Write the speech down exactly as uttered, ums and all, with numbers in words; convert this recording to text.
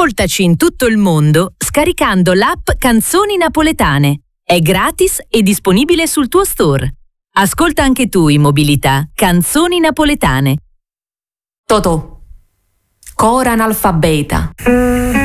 Ascoltaci in tutto il mondo scaricando l'app Canzoni Napoletane. È gratis e disponibile sul tuo store. Ascolta anche tu in mobilità Canzoni Napoletane. Totò. Cora analfabeta.